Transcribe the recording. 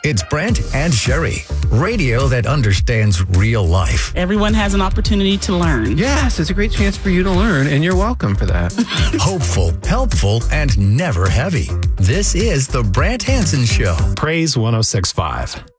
It's Brent and Sherry, radio that understands real life. Everyone has an opportunity to learn. Yes, it's a great chance for you to learn, and you're welcome for that. Hopeful, helpful, and never heavy. This is the Brant Hansen Show. Praise 106.5.